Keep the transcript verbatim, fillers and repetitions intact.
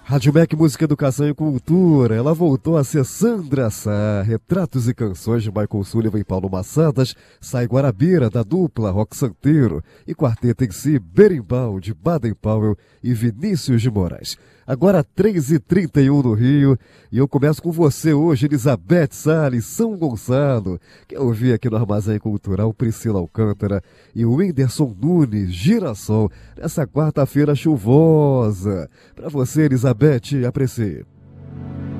Rádio Mec Música, Educação e Cultura. Ela voltou a ser Sandra Sá. Retratos e canções de Michael Sullivan e Paulo Massadas. Sai Guarabira, da dupla Rock Santeiro. E quarteto em si, Berimbau, de Baden Powell e Vinícius de Moraes. Agora três e trinta e um no Rio. E eu começo com você hoje, Elizabeth Salles, São Gonçalo. Que eu ouvi aqui no Armazém Cultural, Priscila Alcântara e o Whindersson Nunes, Girassol, nessa quarta-feira chuvosa. Pra você, Elizabeth, aprecie.